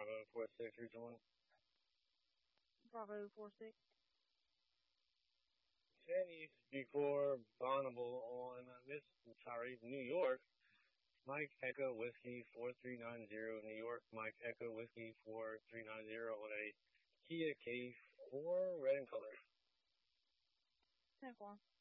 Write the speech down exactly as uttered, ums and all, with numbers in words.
Bravo four six three two one. Bravo four six. ten East before Bonneville on Miss, sorry, New York. Mike Echo Whiskey four three nine zero, New York. Mike Echo Whiskey four three nine zero on a Kia K four, red in color. ten four.